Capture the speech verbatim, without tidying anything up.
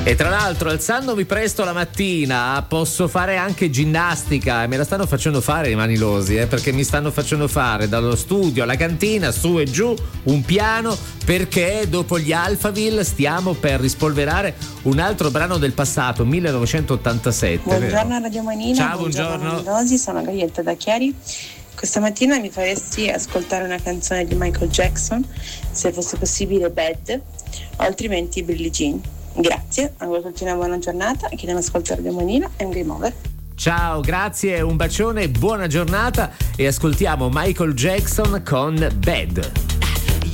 E tra l'altro, alzandomi presto la mattina, posso fare anche ginnastica, e me la stanno facendo fare i manilosi, eh, perché mi stanno facendo fare dallo studio alla cantina, su e giù, un piano, perché dopo gli Alphaville stiamo per rispolverare un altro brano del passato, millenovecentottantasette. Buongiorno vero? Radio Manina. Ciao, buongiorno. Manilosi, sono Gaglietta da Chiari. Questa mattina mi faresti ascoltare una canzone di Michael Jackson, se fosse possibile Bad, o altrimenti Billie Jean. Grazie, auguro tutti una buona giornata, chi deve ascoltare Radio Manina è un game over. Ciao, grazie, un bacione, buona giornata e ascoltiamo Michael Jackson con Bad.